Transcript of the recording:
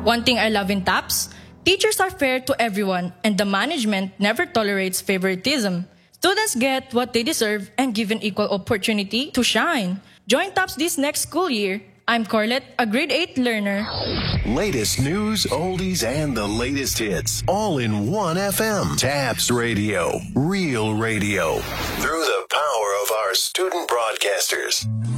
One thing I love in TAPS, teachers are fair to everyone and the management never tolerates favoritism. Students get what they deserve and given equal opportunity to shine. Join TAPS this next school year. I'm Corlette, a grade 8 learner. Latest news, oldies, and the latest hits, all in one FM. TAPS Radio, real radio, through the power of our student broadcasters.